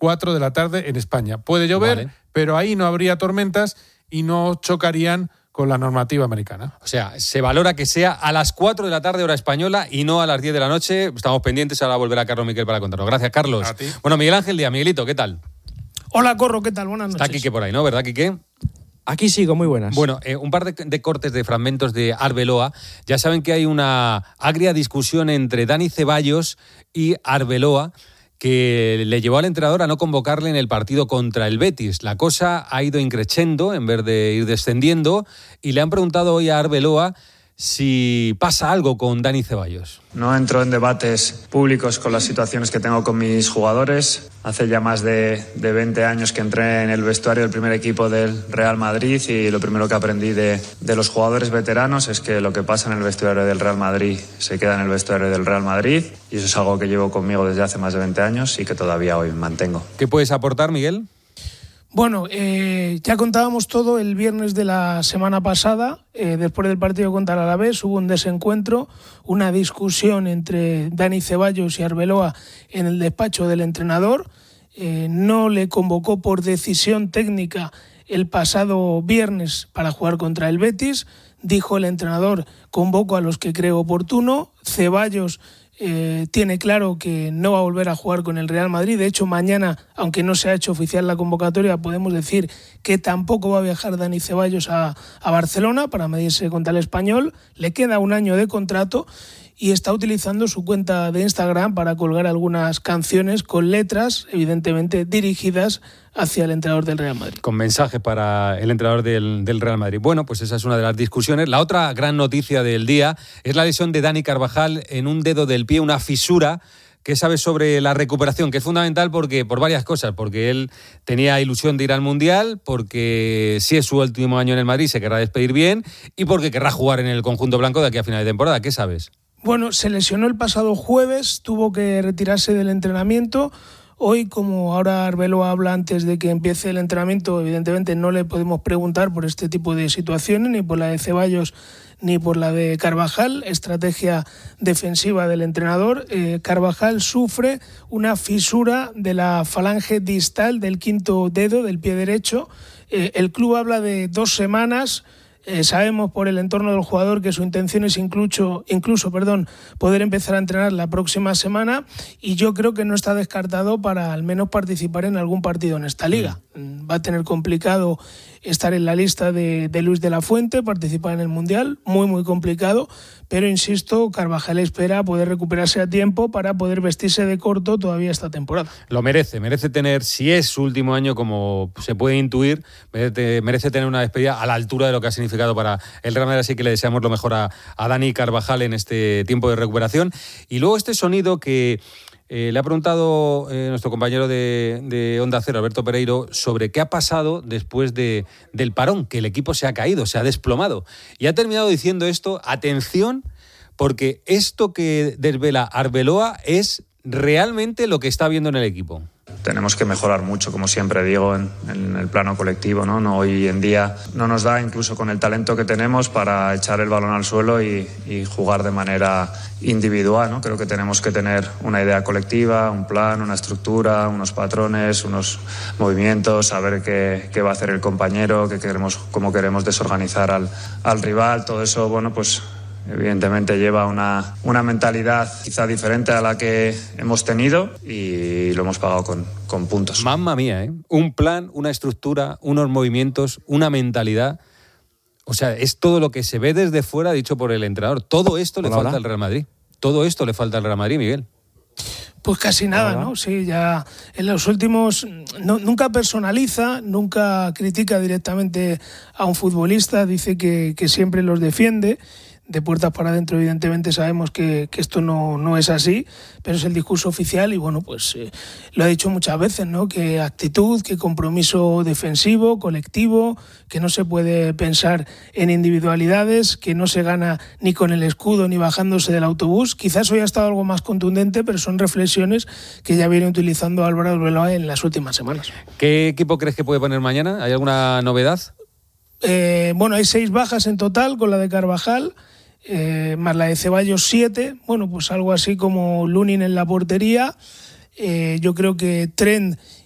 4 de la tarde en España. Puede llover, pero ahí no habría tormentas y no chocarían con la normativa americana. O sea, se valora que sea a las 4 de la tarde hora española y no a las 10 de la noche. Estamos pendientes, ahora volverá Carlos Miquel para contarnos. Gracias, Carlos. A ti. Bueno, Miguel Ángel Díaz, Miguelito, ¿qué tal? Hola, Corro, ¿qué tal? Buenas noches. Está Quique por ahí, ¿no? ¿Verdad, Quique? Aquí sigo, muy buenas. Bueno, un par de cortes de fragmentos de Arbeloa. Ya saben que hay una agria discusión entre Dani Ceballos y Arbeloa que le llevó al entrenador a no convocarle en el partido contra el Betis. La cosa ha ido increciendo en vez de ir descendiendo y le han preguntado hoy a Arbeloa si pasa algo con Dani Ceballos. No entro en debates públicos con las situaciones que tengo con mis jugadores. Hace ya más de 20 años que entré en el vestuario del primer equipo del Real Madrid y lo primero que aprendí de los jugadores veteranos es que lo que pasa en el vestuario del Real Madrid se queda en el vestuario del Real Madrid y eso es algo que llevo conmigo desde hace más de 20 años y que todavía hoy mantengo. ¿Qué puedes aportar, Miguel? Bueno, ya contábamos todo el viernes de la semana pasada. Después del partido contra el Alavés hubo un desencuentro, una discusión entre Dani Ceballos y Arbeloa en el despacho del entrenador. No le convocó por decisión técnica el pasado viernes para jugar contra el Betis. Dijo el entrenador: convoco a los que creo oportuno. Ceballos tiene claro que no va a volver a jugar con el Real Madrid. De hecho, mañana, aunque no se ha hecho oficial la convocatoria, podemos decir que tampoco va a viajar Dani Ceballos a Barcelona para medirse contra el Español. Le queda un año de contrato y está utilizando su cuenta de Instagram para colgar algunas canciones con letras, evidentemente dirigidas hacia el entrenador del Real Madrid. Con mensajes para el entrenador del Real Madrid. Bueno, pues esa es una de las discusiones. La otra gran noticia del día es la lesión de Dani Carvajal en un dedo del pie, una fisura. ¿Qué sabes sobre la recuperación? Que es fundamental por varias cosas. Porque él tenía ilusión de ir al Mundial, porque si es su último año en el Madrid se querrá despedir bien y porque querrá jugar en el conjunto blanco de aquí a final de temporada. ¿Qué sabes? Bueno, se lesionó el pasado jueves, tuvo que retirarse del entrenamiento. Hoy, como ahora Arbeloa habla antes de que empiece el entrenamiento, evidentemente no le podemos preguntar por este tipo de situaciones, ni por la de Ceballos ni por la de Carvajal, estrategia defensiva del entrenador. Carvajal sufre una fisura de la falange distal del quinto dedo del pie derecho. El club habla de 2 semanas. Sabemos por el entorno del jugador que su intención es incluso poder empezar a entrenar la próxima semana y yo creo que no está descartado para al menos participar en algún partido en esta liga. Va a tener complicado estar en la lista de Luis de la Fuente, participar en el Mundial, muy muy complicado, pero insisto, Carvajal espera poder recuperarse a tiempo para poder vestirse de corto todavía esta temporada. Lo merece tener, si es su último año, como se puede intuir, merece tener una despedida a la altura de lo que ha significado para el Real Madrid, así que le deseamos lo mejor a Dani Carvajal en este tiempo de recuperación. Y luego este sonido que le ha preguntado nuestro compañero de Onda Cero, Alberto Pereiro, sobre qué ha pasado después del parón, que el equipo se ha caído, se ha desplomado. Y ha terminado diciendo esto, atención, porque esto que desvela Arbeloa es realmente lo que está viendo en el equipo. Tenemos que mejorar mucho, como siempre digo, en el plano colectivo, ¿no? Hoy en día no nos da, incluso con el talento que tenemos, para echar el balón al suelo y jugar de manera individual, ¿no? Creo que tenemos que tener una idea colectiva, un plan, una estructura, unos patrones, unos movimientos, saber qué va a hacer el compañero, cómo queremos desorganizar al rival. Todo eso, bueno, pues evidentemente lleva una mentalidad quizá diferente a la que hemos tenido y lo hemos pagado con puntos. Mamma mía, ¿eh? Un plan, una estructura, unos movimientos, una mentalidad. O sea, es todo lo que se ve desde fuera dicho por el entrenador. Todo esto le falta al Real Madrid. Todo esto le falta al Real Madrid, Miguel. Pues casi nada, ¿no? Sí, ya en los últimos nunca personaliza, nunca critica directamente a un futbolista, dice que siempre los defiende. De puertas para adentro, evidentemente, sabemos que esto no es así, pero es el discurso oficial y, bueno, pues lo ha dicho muchas veces, ¿no? Que actitud, que compromiso defensivo, colectivo, que no se puede pensar en individualidades, que no se gana ni con el escudo ni bajándose del autobús. Quizás hoy ha estado algo más contundente, pero son reflexiones que ya viene utilizando Álvaro Arbeloa en las últimas semanas. ¿Qué equipo crees que puede poner mañana? ¿Hay alguna novedad? Bueno, hay 6 bajas en total con la de Carvajal. Más la de Ceballos 7, bueno, pues algo así como Lunin en la portería. Yo creo que Trent